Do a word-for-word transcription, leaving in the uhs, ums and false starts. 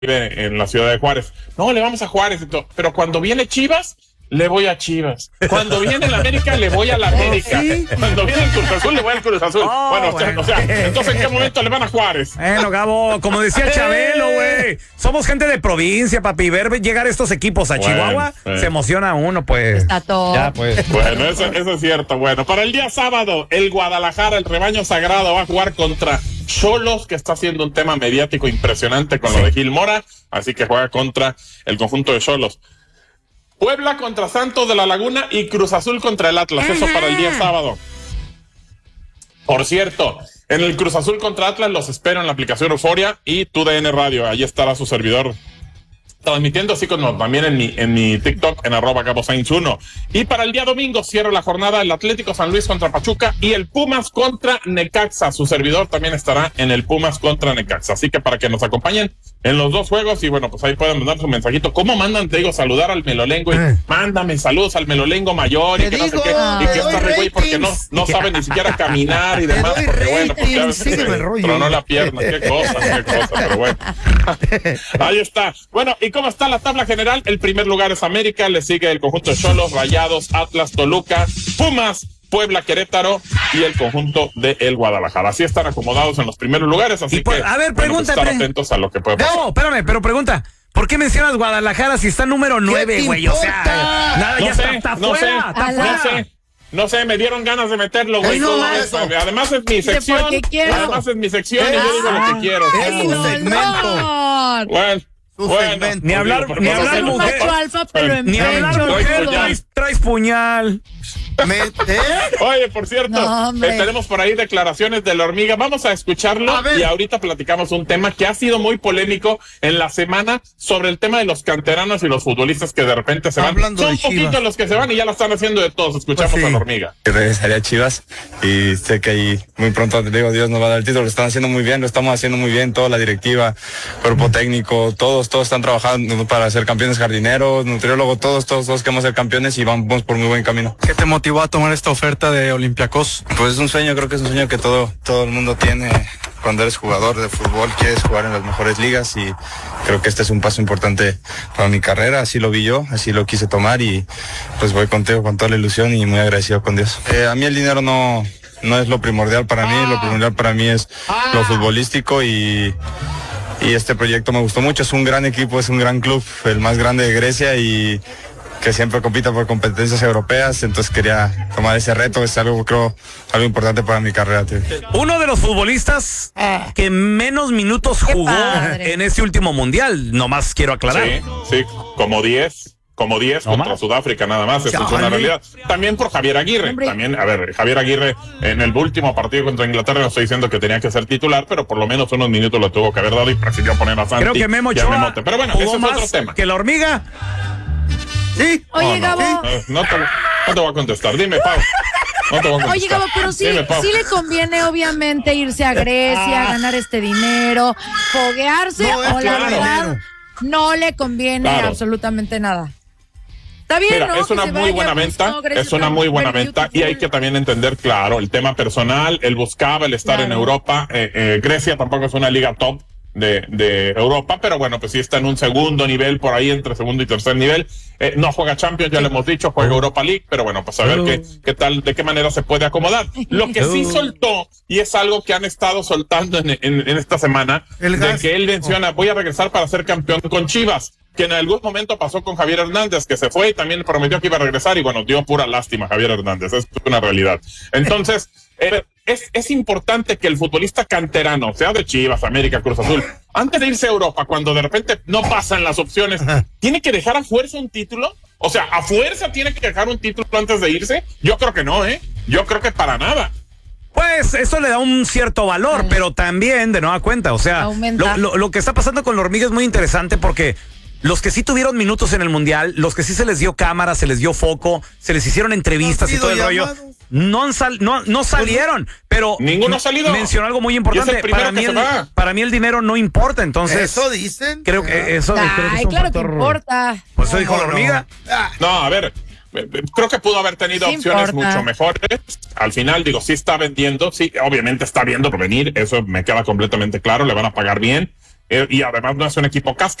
vive en la ciudad de Juárez. No, le vamos a Juárez y todo. Pero cuando viene Chivas, le voy a Chivas. Cuando viene el América, le voy a la América. ¿Sí? Cuando viene el Cruz Azul, le voy al Cruz Azul. Oh, bueno, bueno, o sea, entonces, ¿en qué momento le van a Juárez? Bueno, Gabo, como decía Chabelo, güey, somos gente de provincia, papi. Ver llegar estos equipos a bueno, Chihuahua, eh. se emociona uno, pues. Está todo. Ya, pues. Bueno, eso, eso es cierto. Bueno, para el día sábado, el Guadalajara, el rebaño sagrado, va a jugar contra Xolos, que está haciendo un tema mediático impresionante con sí. lo de Gil Mora. Así que juega contra el conjunto de Xolos. Puebla contra Santos de la Laguna y Cruz Azul contra el Atlas. Eso para el día sábado. Por cierto, en el Cruz Azul contra Atlas los espero en la aplicación Euforia y Tu D N Radio. Ahí estará su servidor transmitiendo, así como también en mi, en mi TikTok, en arroba Gabo Sainz uno. Y para el día domingo cierra la jornada el Atlético San Luis contra Pachuca y el Pumas contra Necaxa. Su servidor también estará en el Pumas contra Necaxa. Así que para que nos acompañen en los dos juegos, y bueno, pues ahí pueden mandar su mensajito. ¿Cómo mandan? Te digo, saludar al Melolengo y eh. mándame saludos al Melolengo mayor y que, digo, no sé qué, y que está re güey porque no, no sabe ni siquiera caminar y demás, porque ratings. bueno, porque a veces sí, se tronó la pierna, qué cosa, qué cosa, pero bueno. Ahí está. Bueno, ¿y cómo está la tabla general? El primer lugar es América, le sigue el conjunto de Xolos, Rayados, Atlas, Toluca, Pumas, Puebla, Querétaro y el conjunto de el Guadalajara. Así están acomodados en los primeros lugares, así por, que a ver, bueno, pues estar atentos a lo que puede pasar. No, espérame, pero pregunta, ¿por qué mencionas Guadalajara si está número nueve, güey? O sea, nada, no ya sé, está, está no fuera, sé, está no fuera. sé. No sé, me dieron ganas de meterlo, güey. No, además es mi sección. Además es mi sección y yo digo lo que quiero. Es un segmento. Bueno. Bueno, ni hablar, ni hablar mujer, alfa, pero ni hablar mujer, traes, traes puñal. Oye, por cierto, no, eh, tenemos por ahí declaraciones de la hormiga. Vamos a escucharlo a y ahorita platicamos un tema que ha sido muy polémico en la semana sobre el tema de los canteranos y los futbolistas que de repente se van. Hablando Son poquitos los que se van y ya la están haciendo de todos. Escuchamos pues sí. a la hormiga. Regresaría a Chivas y sé que ahí muy pronto, te digo, Dios nos va a dar el título. Lo están haciendo muy bien, lo estamos haciendo muy bien, toda la directiva, cuerpo técnico, todos, todos están trabajando para ser campeones, jardineros, nutriólogos, todos, todos, todos queremos ser campeones y vamos por muy buen camino. ¿Qué te motivó a tomar esta oferta de Olympiacos? Pues es un sueño, creo que es un sueño que todo, todo el mundo tiene. Cuando eres jugador de fútbol, quieres jugar en las mejores ligas y creo que este es un paso importante para mi carrera. Así lo vi yo, así lo quise tomar y pues voy contigo con toda la ilusión y muy agradecido con Dios. Eh, a mí el dinero no, no es lo primordial para mí, lo primordial para mí es lo futbolístico y... Y este proyecto me gustó mucho, es un gran equipo, es un gran club, el más grande de Grecia y que siempre compita por competencias europeas, entonces quería tomar ese reto, es algo, creo, algo importante para mi carrera, tío. Uno de los futbolistas que menos minutos jugó en este último mundial, nomás quiero aclarar. Sí, sí, como diez. Como diez ¿No contra más? Sudáfrica, nada más, eso es una realidad. También por Javier Aguirre, Hombre. también, a ver, Javier Aguirre en el último partido contra Inglaterra no estoy diciendo que tenía que ser titular, pero por lo menos unos minutos lo tuvo que haber dado y prefirió poner a Santi. Creo que Memo Ochoa Pero bueno, ese es otro tema. ¿Que la hormiga? Sí. Oye, no, Gabo. No, no, te, no te voy a contestar, dime, Pau. No te voy a Oye, Gabo, pero sí, dime, sí le conviene obviamente irse a Grecia, ganar este dinero, foguearse, no, o la verdad no le conviene claro. absolutamente nada. Bien, Mira, ¿no? es una muy buena venta, es una muy buena venta y hay que también entender, claro, el tema personal, él buscaba el estar claro. en Europa, eh, eh, Grecia tampoco es una liga top de, de Europa, pero bueno, pues sí está en un segundo nivel, por ahí entre segundo y tercer nivel, eh, no juega Champions, ya sí. lo hemos dicho, juega Europa League, pero bueno, pues a ver uh. qué, qué tal, de qué manera se puede acomodar. Lo que sí soltó, y es algo que han estado soltando en, en, en esta semana, el de gas. que él menciona, voy a regresar para ser campeón con Chivas, que en algún momento pasó con Javier Hernández, que se fue y también prometió que iba a regresar y bueno, dio pura lástima Javier Hernández, es una realidad. Entonces, eh, es, es importante que el futbolista canterano, sea de Chivas, América, Cruz Azul, antes de irse a Europa, cuando de repente no pasan las opciones, ¿tiene que dejar a fuerza un título? O sea, ¿a fuerza tiene que dejar un título antes de irse? Yo creo que no, ¿eh? Yo creo que para nada. Pues eso le da un cierto valor, vale. pero también de nueva cuenta, o sea, lo, lo, lo que está pasando con la hormiga es muy interesante porque los que sí tuvieron minutos en el mundial, los que sí se les dio cámara, se les dio foco, se les hicieron entrevistas y todo el llamados. rollo, no, han sal, no, no salieron, pero ninguno ha salido. Mencionó algo muy importante. Para mí, el, para mí el dinero no importa, entonces. ¿Eso dicen? Creo que eso, Ay, creo que es un claro factor, que importa. Pues eso dijo la hormiga. No, a ver. Creo que pudo haber tenido sí opciones importa. mucho mejores. Al final, digo, sí está vendiendo, sí, obviamente está viendo por venir, eso me queda completamente claro, le van a pagar bien. eh, y además no es un equipo casca.